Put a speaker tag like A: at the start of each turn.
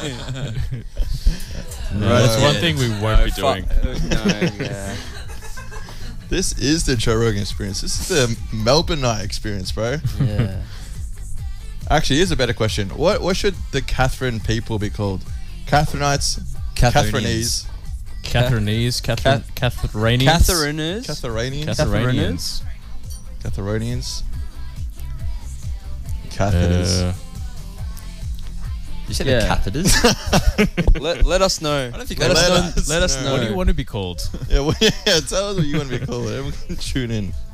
A: That's one thing we won't be doing.
B: Yeah.
C: This is the Joe Rogan experience. This is the Melbourne night experience, bro.
B: Yeah.
C: Actually, here's a better question. What should the Catherine people be called? Catherinites?
D: Catherinians.
C: Catherinese?
A: Catherinese, Catheranians.
B: Catherineers.
C: Catheranians?
A: Catheranians.
C: Catheronians? Catheters.
D: You said
B: Yeah.
D: the catheters?
B: Let us know.
D: I don't think
B: Let
D: I
B: us
C: let
B: know.
C: us
B: Let us
C: know.
B: know.
A: What do you want to be called?
C: Yeah, tell us what you want to be called. Everyone can tune in.